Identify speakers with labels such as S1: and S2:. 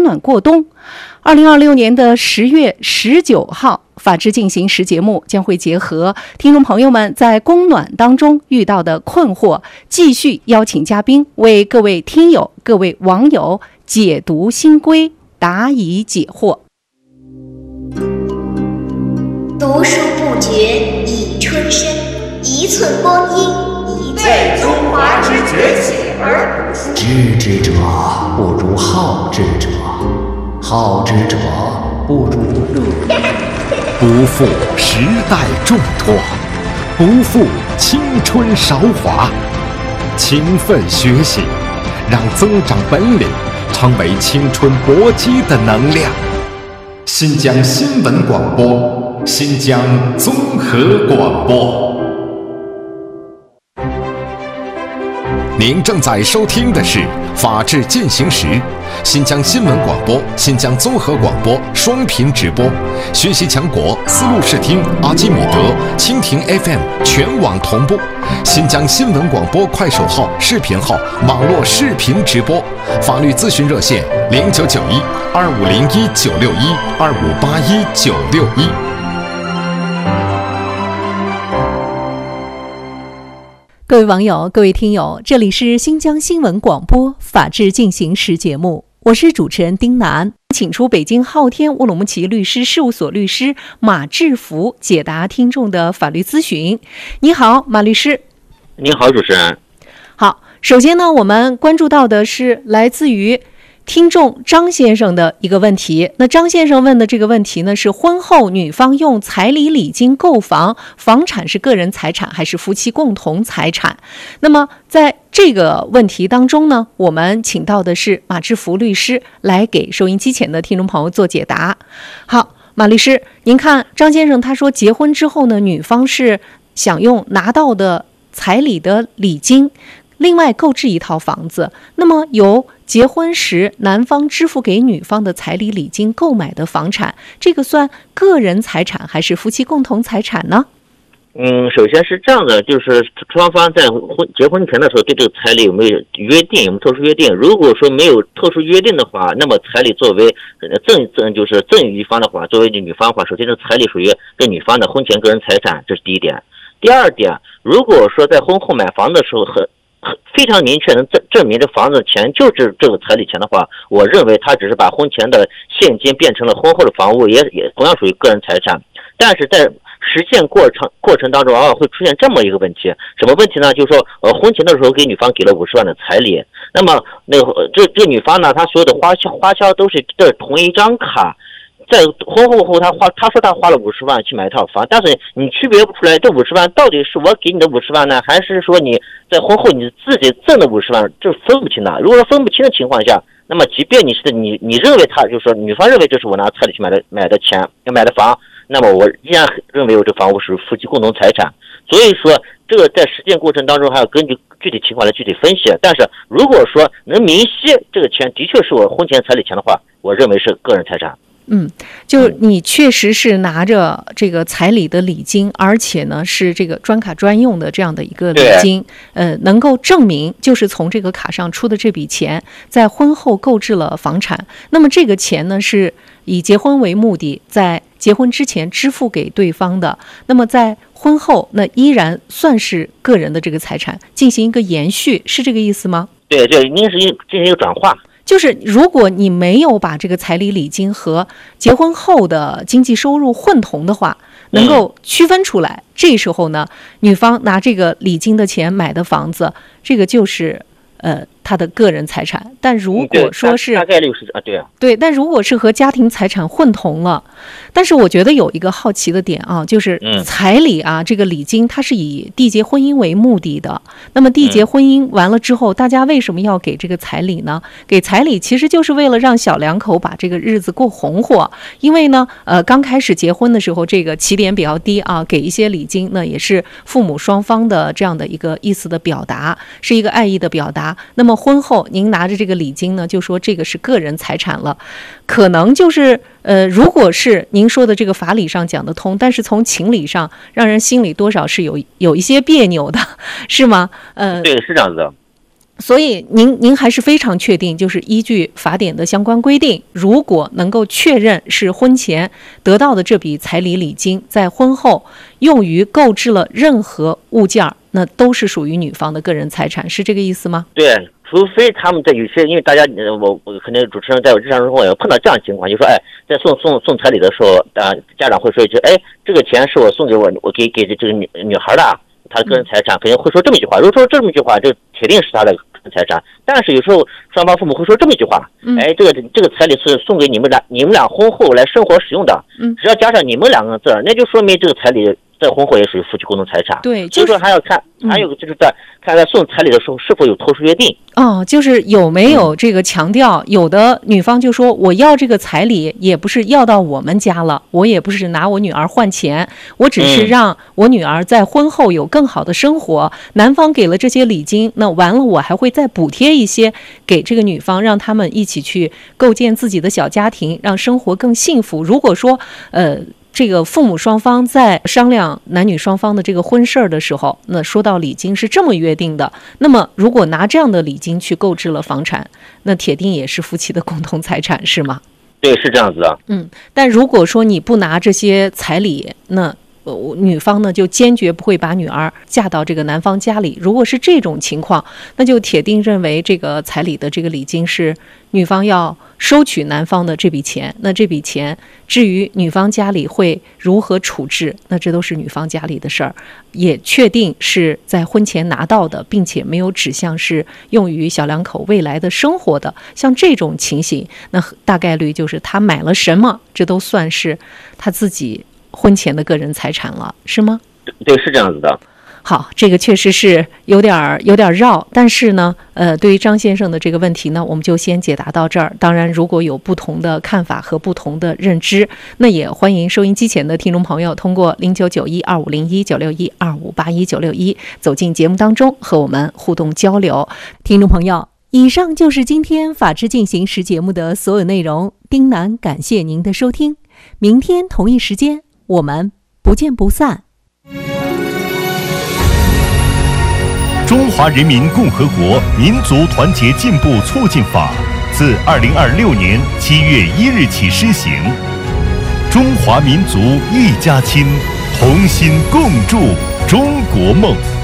S1: 暖过冬。2026年的10月19号，法治进行时节目将会结合听众朋友们在供暖当中遇到的困惑，继续邀请嘉宾为各位听友、各位网友解读新规，答疑解惑。
S2: 读书不觉已春深，一寸光阴一
S3: 为中华之崛起而读书。
S4: 知之者不如好之者，好之者不如乐。
S5: 不负时代重托，不负青春韶华。勤奋学习，让增长本领成为青春搏击的能量。新疆新闻广播，新疆综合广播。您正在收听的是《法治进行时》，新疆新闻广播、新疆综合广播双频直播，学习强国丝路视听、阿基米德、蜻蜓 FM 全网同步。新疆新闻广播快手号、视频号网络视频直播，法律咨询热线0991-2501-961-2581-961。
S1: 各位网友、各位听友，这里是新疆新闻广播法治进行时节目，我是主持人丁楠，请出北京昊天乌鲁木齐律师事务所律师马志福解答听众的法律咨询。你好，马律师。
S6: 你好，主持人。
S1: 好，首先呢，我们关注到的是来自于听众张先生的一个问题。那张先生问的这个问题呢，是婚后女方用彩礼礼金购房，房产是个人财产还是夫妻共同财产？那么在这个问题当中呢，我们请到的是马志福律师来给收音机前的听众朋友做解答。好，马律师，您看张先生他说，结婚之后呢，女方是想用拿到的彩礼的礼金另外购置一套房子，那么由结婚时男方支付给女方的彩礼礼金购买的房产，这个算个人财产还是夫妻共同财产呢？
S6: 首先是这样的，就是双方在结婚前的时候对这个彩礼有没有约定，有没有特殊约定？如果说没有特殊约定的话，那么彩礼作为就是赠与一方的话，作为女方的话，首先是彩礼属于这女方的婚前个人财产，这是第一点。第二点，如果说在婚后买房的时候非常明确能证明这房子钱就是这个彩礼钱的话，我认为他只是把婚前的现金变成了婚后的房屋，也同样属于个人财产。但是在实践过程当中，往往会出现这么一个问题，什么问题呢？就是说，婚前的时候给女方给了50万的彩礼，那么这女方呢，她所有的花销都是这同一张卡。在婚后他说他花了50万去买一套房，但是你区别不出来这50万到底是我给你的50万呢，还是说你在婚后你自己挣的50万，这是分不清的。如果说分不清的情况下，那么即便你认为他就是说女方认为这是我拿彩礼去买的钱买的房，那么我依然认为我这房屋是夫妻共同财产。所以说这个在实践过程当中还要根据具体情况来具体分析。但是如果说能明晰这个钱的确是我婚前彩礼钱的话，我认为是个人财产。
S1: 就你确实是拿着这个彩礼的礼金，而且呢是这个专卡专用的这样的一个礼金，能够证明就是从这个卡上出的这笔钱在婚后购置了房产。那么这个钱呢是以结婚为目的，在结婚之前支付给对方的，那么在婚后那依然算是个人的这个财产，进行一个延续，是这个意思吗？
S6: 对，这应该是进行一个转化。
S1: 就是如果你没有把这个彩礼礼金和结婚后的经济收入混同的话，能够区分出来，这时候呢，女方拿这个礼金的钱买的房子，这个就是他的个人财产。但如果说是
S6: 大概率是
S1: 对，但如果是和家庭财产混同了，但是我觉得有一个好奇的点啊，就是彩礼啊，这个礼金它是以缔结婚姻为目的的。那么缔结婚姻完了之后，大家为什么要给这个彩礼呢？给彩礼其实就是为了让小两口把这个日子过红火。因为呢，刚开始结婚的时候，这个起点比较低啊，给一些礼金，那也是父母双方的这样的一个意思的表达，是一个爱意的表达。那么婚后您拿着这个礼金呢，就说这个是个人财产了，可能就是如果是您说的这个法理上讲得通，但是从情理上让人心里多少是有一些别扭的，是吗？
S6: 对，是这样子的。
S1: 所以您还是非常确定，就是依据法典的相关规定，如果能够确认是婚前得到的这笔彩礼礼金，在婚后用于购置了任何物件，那都是属于女方的个人财产，是这个意思吗？
S6: 对，除非他们在有些，因为大家我肯定主持人在我日常生活也碰到这样的情况，就说在送彩礼的时候，家长会说一句，这个钱是我送给我给这个女孩的，她的个人财产，肯定会说这么一句话。如果说这么一句话，这铁定是她的个人财产。但是有时候双方父母会说这么一句话，这个彩礼是送给你们俩婚后来生活使用的，只要加上你们两个字，那就说明这个彩礼在婚后也属于夫妻共同财产。
S1: 对，
S6: 所以说还要看，还有就是在看送彩礼的时候是否有特殊约定。
S1: 就是有没有这个强调，有的女方就说我要这个彩礼也不是要到我们家了，我也不是拿我女儿换钱，我只是让我女儿在婚后有更好的生活，男方给了这些礼金，那完了我还会再补贴一些给这个女方，让他们一起去构建自己的小家庭，让生活更幸福。如果说这个父母双方在商量男女双方的这个婚事的时候，那说到礼金是这么约定的，那么如果拿这样的礼金去购置了房产，那铁定也是夫妻的共同财产，是吗？
S6: 对，是这样子的。
S1: 但如果说你不拿这些彩礼，那女方呢就坚决不会把女儿嫁到这个男方家里。如果是这种情况，那就铁定认为这个彩礼的这个礼金是女方要收取男方的这笔钱，那这笔钱至于女方家里会如何处置，那这都是女方家里的事儿，也确定是在婚前拿到的，并且没有指向是用于小两口未来的生活的。像这种情形，那大概率就是他买了什么，这都算是他自己婚前的个人财产了，是吗？
S6: 对，是这样子的。
S1: 好，这个确实是有点绕，但是呢，对于张先生的这个问题呢，我们就先解答到这儿。当然，如果有不同的看法和不同的认知，那也欢迎收音机前的听众朋友通过099125019612581961走进节目当中和我们互动交流。听众朋友，以上就是今天法治进行时节目的所有内容。丁楠感谢您的收听，明天同一时间我们不见不散。
S7: 中华人民共和国民族团结进步促进法自2026年7月1日起施行。中华民族一家亲，同心共筑中国梦。